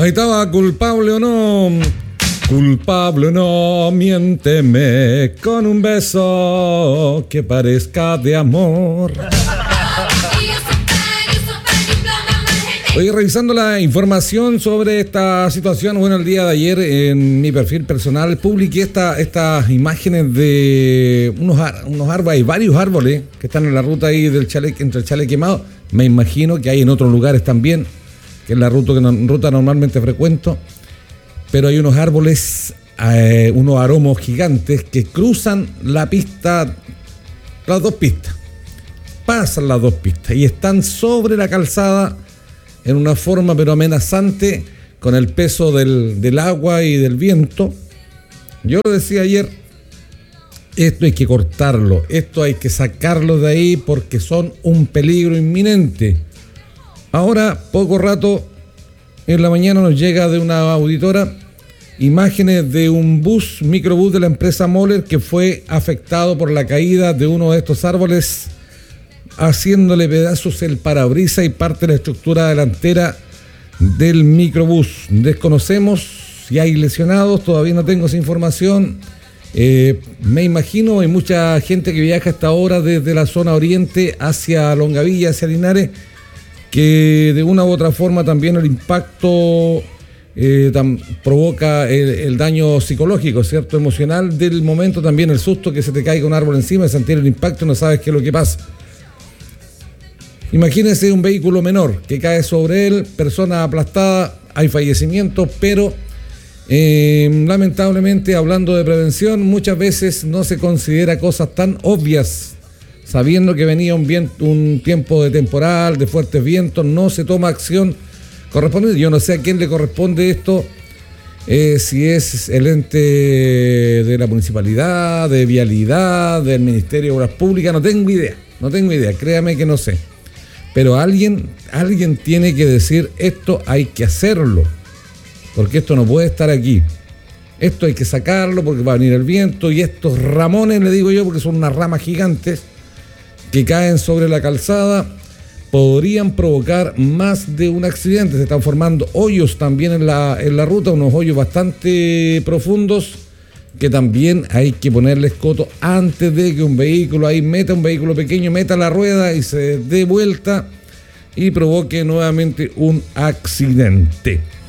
Ahí estaba, culpable o no, miénteme con un beso que parezca de amor. Oye, revisando la información sobre esta situación, bueno, el día de ayer en mi perfil personal publiqué estas imágenes de unos árboles, hay varios árboles que están en la ruta ahí del Chalet, entre el Chalet Quemado. Me imagino que hay en otros lugares también, que es la ruta normalmente frecuento, pero hay unos árboles, unos aromos gigantes que cruzan la pista, las dos pistas, pasan las dos pistas y están sobre la calzada en una forma pero amenazante con el peso del agua y del viento. Yo lo decía ayer, esto hay que cortarlo, esto hay que sacarlo de ahí porque son un peligro inminente. Ahora, poco rato, en la mañana nos llega de una auditora imágenes de un microbús de la empresa Moller que fue afectado por la caída de uno de estos árboles, haciéndole pedazos el parabrisas y parte de la estructura delantera del microbús. Desconocemos si hay lesionados, todavía no tengo esa información. Me imagino hay mucha gente que viaja hasta ahora desde la zona oriente hacia Longaví, hacia Linares, que de una u otra forma también el impacto provoca el daño psicológico, ¿cierto? Emocional del momento, también el susto que se te caiga un árbol encima, sentir el impacto, no sabes qué es lo que pasa. Imagínense un vehículo menor que cae sobre él, persona aplastada, hay fallecimientos, pero lamentablemente, hablando de prevención, muchas veces no se considera cosas tan obvias. Sabiendo que venía un tiempo de temporal, de fuertes vientos, no se toma acción correspondiente. Yo no sé a quién le corresponde esto, si es el ente de la municipalidad, de vialidad, del Ministerio de Obras Públicas, no tengo idea, créame que no sé. Pero alguien tiene que decir, esto hay que hacerlo, porque esto no puede estar aquí. Esto hay que sacarlo porque va a venir el viento, y estos ramones, le digo yo, porque son unas ramas gigantes que caen sobre la calzada, podrían provocar más de un accidente. Se están formando hoyos también en la ruta, unos hoyos bastante profundos, que también hay que ponerles coto antes de que un vehículo pequeño, meta la rueda y se dé vuelta y provoque nuevamente un accidente.